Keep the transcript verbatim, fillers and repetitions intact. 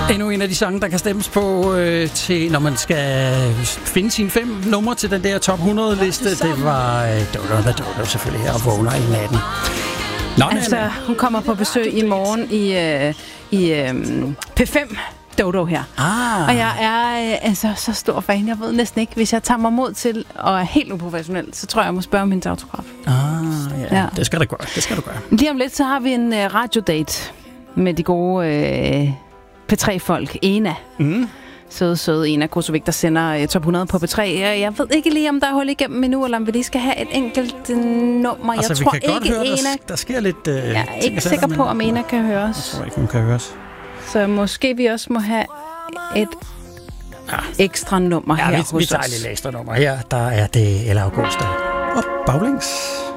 Endnu en af de sange, der kan stemmes på, øh, til, når man skal finde sine fem numre til den der top hundrede-liste. Det var øh, Dodo the Dodo selvfølgelig her, og vågner i natten. Nå, altså, hun kommer på besøg i morgen i, øh, i øh, P fem. Dodo her. Ah. Og jeg er øh, altså så stor fan. Jeg ved næsten ikke, hvis jeg tager mig mod til og er helt uprofessionel, så tror jeg, jeg må spørge om hendes autograf. Ah, ja. ja. Det skal du gøre. Det skal du gøre. Lige om lidt, så har vi en øh, radiodate med de gode øh, P tre-folk. Ena. Mm. Søde, søde Ena Kosovik, der sender øh, top hundrede på P tre. Jeg, jeg ved ikke lige, om der er hul igennem endnu, eller om vi lige skal have et enkelt øh, nummer. Altså, jeg tror vi kan ikke, godt høre, Ena... Der, der sker lidt... Øh, jeg er ikke sikker på, om Ena kan høre os. Jeg tror ikke, hun kan høre os. Så måske vi også må have et ja. ekstra nummer ja, her vi, hos vi tager os. et lille ekstra nummer her. Der er det Ella Augusta. Og baglæns.